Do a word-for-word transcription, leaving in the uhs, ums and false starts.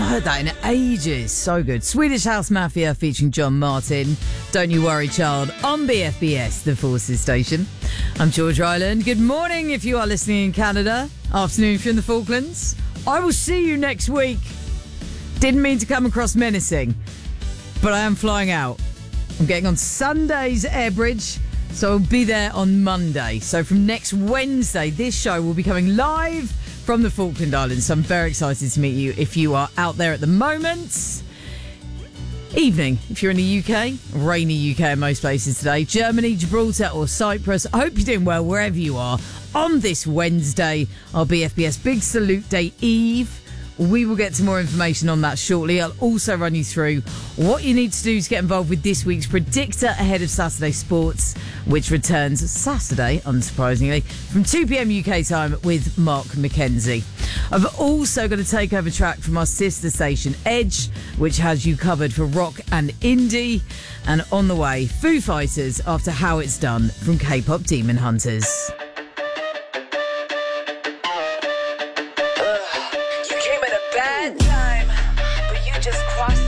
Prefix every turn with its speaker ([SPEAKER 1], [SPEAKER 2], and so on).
[SPEAKER 1] heard that in ages. So good. Swedish House Mafia featuring John Martin. Don't You Worry Child on B F B S, the Forces Station. I'm George Ryland. Good morning if you are listening in Canada. Afternoon if you're in the Falklands. I will see you next week. Didn't mean to come across menacing, but I am flying out. I'm getting on Sunday's Airbridge, so I'll be there on Monday. So from next Wednesday, this show will be coming live from the Falkland Islands. So I'm very excited to meet you if you are out there at the moment. Evening, if you're in the U K. Rainy U K in most places today. Germany, Gibraltar or Cyprus. I hope you're doing well wherever you are. On this Wednesday, our B F B S Big Salute Day Eve. We will get to more information on that shortly. I'll also run you through what you need to do to get involved with this week's Predictor ahead of Saturday Sports, which returns Saturday, unsurprisingly, from two p.m. U K time with Mark McKenzie. I've also got a takeover track from our sister station, Edge, which has you covered for rock and indie. And on the way, Foo Fighters after How It's Done from K-pop Demon Hunters.
[SPEAKER 2] Bad time, but you just crossed